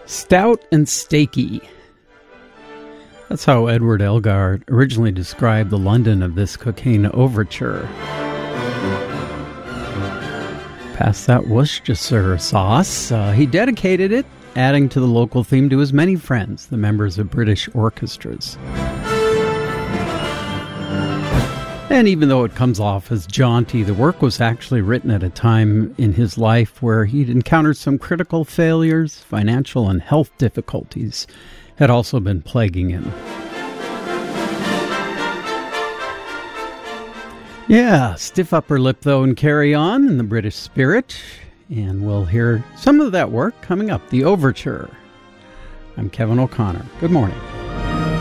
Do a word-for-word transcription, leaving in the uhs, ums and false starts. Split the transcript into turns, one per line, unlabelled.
Stout and steaky. That's how Edward Elgar originally described the London of this cocaine overture. Past that Worcestershire sauce, uh, he dedicated it, adding to the local theme to his many friends, the members of British orchestras. And even though it comes off as jaunty, the work was actually written at a time in his life where he'd encountered some critical failures, financial and health difficulties had also been plaguing him. Yeah, stiff upper lip though and carry on in the British spirit. And we'll hear some of that work coming up, the Overture. I'm Kevin O'Connor. Good morning.